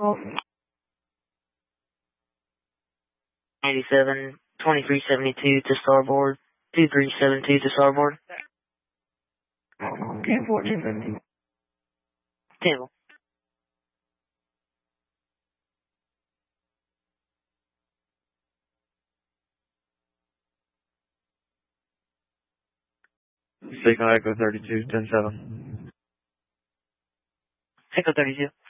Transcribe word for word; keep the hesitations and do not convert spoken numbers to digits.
eighty-seven, twenty-three seventy-two to starboard, two three seven two to starboard. ten fourteen seventeen. ten. Signal Echo thirty-two, ten seven. Echo thirty-two.